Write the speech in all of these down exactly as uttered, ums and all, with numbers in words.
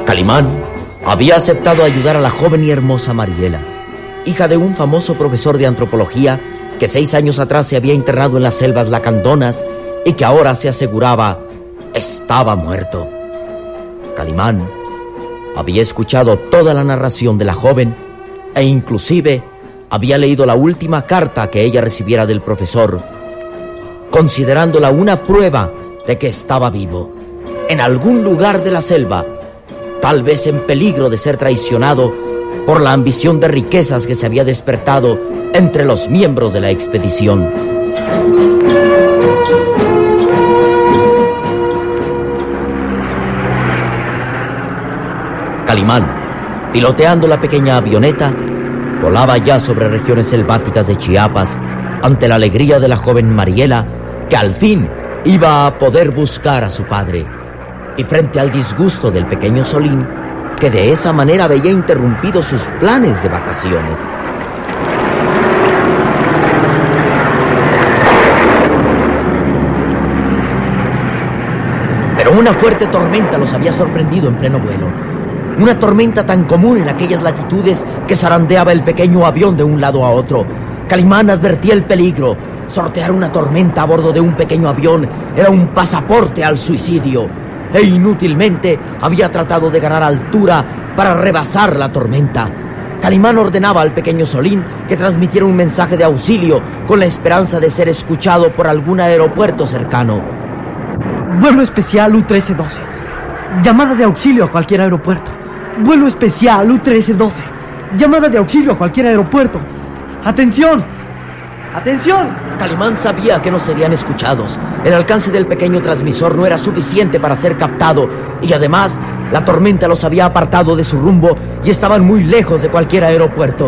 Calimán había aceptado ayudar a la joven y hermosa Mariela, hija de un famoso profesor de antropología que seis años atrás se había internado en las selvas lacandonas y que ahora se aseguraba estaba muerto. Calimán había escuchado toda la narración de la joven e inclusive había leído la última carta que ella recibiera del profesor, considerándola una prueba de que estaba vivo, en algún lugar de la selva, tal vez en peligro de ser traicionado por la ambición de riquezas que se había despertado entre los miembros de la expedición. Calimán, piloteando la pequeña avioneta, volaba ya sobre regiones selváticas de Chiapas ante la alegría de la joven Mariela, que al fin iba a poder buscar a su padre, y frente al disgusto del pequeño Solín, que de esa manera veía interrumpidos sus planes de vacaciones. Pero una fuerte tormenta los había sorprendido en pleno vuelo. Una tormenta tan común en aquellas latitudes que zarandeaba el pequeño avión de un lado a otro. Calimán advertía el peligro. Sortear una tormenta a bordo de un pequeño avión era un pasaporte al suicidio. E inútilmente había tratado de ganar altura para rebasar la tormenta. Calimán ordenaba al pequeño Solín que transmitiera un mensaje de auxilio con la esperanza de ser escuchado por algún aeropuerto cercano. Vuelo especial U trece doce. Llamada de auxilio a cualquier aeropuerto. Vuelo especial U trece doce. Llamada de auxilio a cualquier aeropuerto. ¡Atención! ¡Atención! Calimán sabía que no serían escuchados. El alcance del pequeño transmisor no era suficiente para ser captado y además la tormenta los había apartado de su rumbo y estaban muy lejos de cualquier aeropuerto.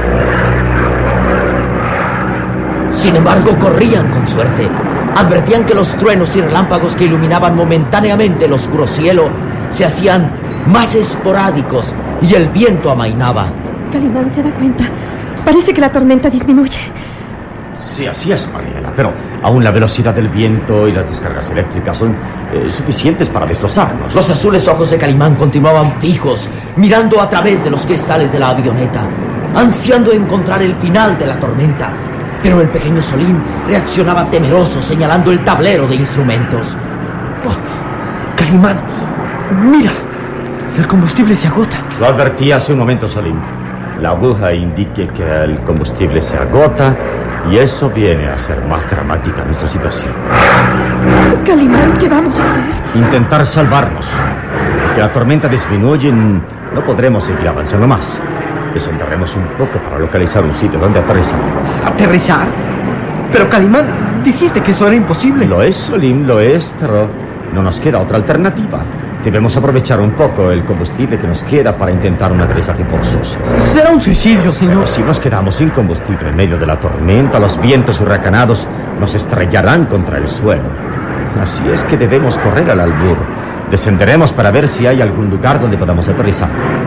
Sin embargo, corrían con suerte. Advertían que los truenos y relámpagos que iluminaban momentáneamente el oscuro cielo se hacían más esporádicos y el viento amainaba. Calimán se da cuenta. Parece que la tormenta disminuye. Sí, así es, Mariela, pero aún la velocidad del viento y las descargas eléctricas son eh, suficientes para destrozarnos. Los azules ojos de Calimán continuaban fijos, mirando a través de los cristales de la avioneta, ansiando encontrar el final de la tormenta. Pero el pequeño Solín reaccionaba temeroso, señalando el tablero de instrumentos. Oh, Calimán, mira, el combustible se agota. Lo advertí hace un momento, Solín. La aguja indique que el combustible se agota y eso viene a ser más dramática nuestra situación. Calimán, ¿qué vamos a hacer? Intentar salvarnos. Porque la tormenta disminuye, no podremos seguir avanzando más. Descenderemos un poco para localizar un sitio donde aterrizar. ¿Aterrizar? Pero Calimán, dijiste que eso era imposible. Lo es, Solín, lo es, pero no nos queda otra alternativa. Debemos aprovechar un poco el combustible que nos queda para intentar un aterrizaje forzoso. Será un suicidio, señor. Si nos quedamos sin combustible en medio de la tormenta, los vientos huracanados nos estrellarán contra el suelo. Así es que debemos correr al albur. Descenderemos para ver si hay algún lugar donde podamos aterrizar.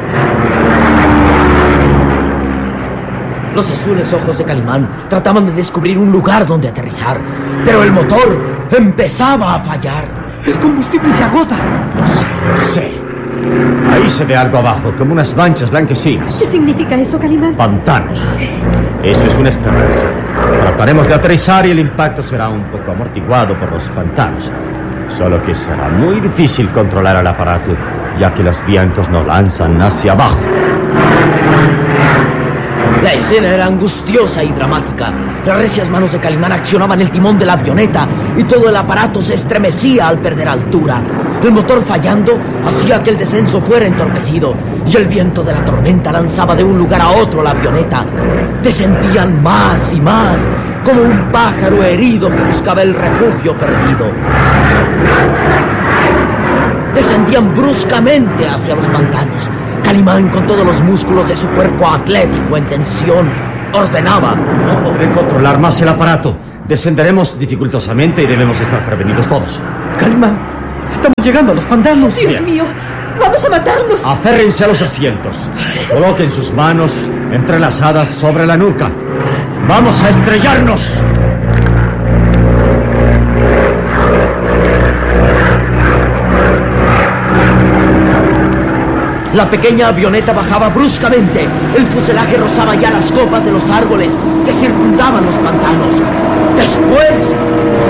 Los azules ojos de Calimán trataban de descubrir un lugar donde aterrizar, pero el motor empezaba a fallar. El combustible se agota. Sí, sí. Ahí se ve algo abajo, como unas manchas blanquecinas. ¿Qué significa eso, Calimán? Pantanos. Eso es una esperanza. Trataremos de aterrizar y el impacto será un poco amortiguado por los pantanos. Solo que será muy difícil controlar el aparato, ya que los vientos nos lanzan hacia abajo. La escena era angustiosa y dramática. Las recias manos de Calimán accionaban el timón de la avioneta y todo el aparato se estremecía al perder altura. El motor fallando hacía que el descenso fuera entorpecido y el viento de la tormenta lanzaba de un lugar a otro la avioneta. Descendían más y más, como un pájaro herido que buscaba el refugio perdido. Descendían bruscamente hacia los pantanos. Calimán, con todos los músculos de su cuerpo atlético en tensión, ordenaba: no podré controlar más el aparato. Descenderemos dificultosamente y debemos estar prevenidos todos. Calimán, estamos llegando a los pantanos. Dios Bien. mío, vamos a matarnos. Aférrense a los asientos. Coloquen sus manos entrelazadas sobre la nuca. ¡Vamos a estrellarnos! La pequeña avioneta bajaba bruscamente. El fuselaje rozaba ya las copas de los árboles que circundaban los pantanos. Después